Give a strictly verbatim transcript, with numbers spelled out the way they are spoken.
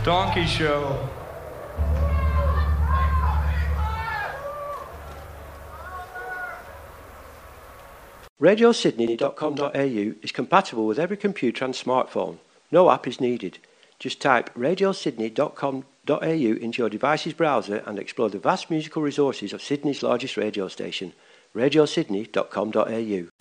Donkey Show. radio sydney dot com dot a u is compatible with every computer and smartphone. No app is needed. Just type radio sydney dot com dot a u into your device's browser and explore the vast musical resources of Sydney's largest radio station, radio sydney dot com dot a u.